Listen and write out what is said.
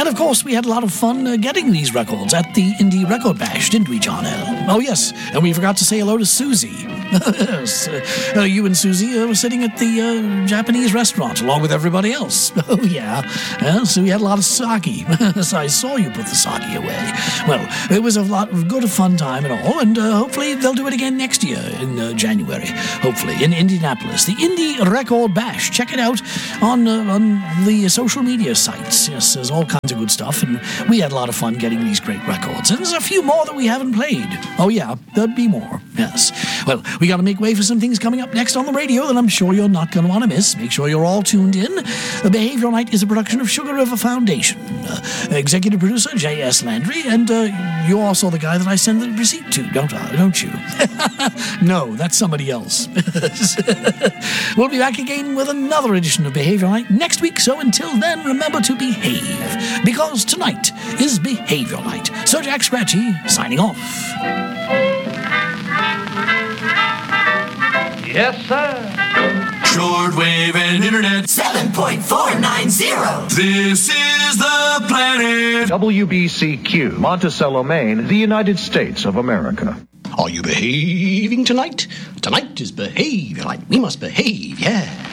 And of course, we had a lot of fun getting these records at the Indie Record Bash, didn't we, John L? Oh, yes, and we forgot to say hello to Susie. Yes, you and Susie were sitting at the Japanese restaurant along with everybody else. Oh, yeah. So we had a lot of sake. So I saw you put the sake away. Well, it was a lot of good fun time and all, and hopefully they'll do it again next year in January, hopefully, in Indianapolis. The Indie Record Bash. Check it out on the social media sites. Yes, there's all kinds of good stuff, and we had a lot of fun getting these great records. And there's a few more that we haven't played. Oh, yeah, there'd be more. Yes. Well, we got to make way for some things coming up next on the radio that I'm sure you're not going to want to miss. Make sure you're all tuned in. The Behavioral Night is a production of Sugar River Foundation. Executive producer J.S. Landry, and you're also the guy that I send the receipt to, don't you? No, that's somebody else. We'll be back again with another edition of Behavioral Night next week, so until then, remember to behave, because tonight is Behavioral Night. So Jack Scratchy, signing off. Yes, sir. Shortwave and internet 7.490. This is the planet. WBCQ, Monticello, Maine, the United States of America. Are you behaving tonight? Tonight is Behavior Night. We must behave, yeah.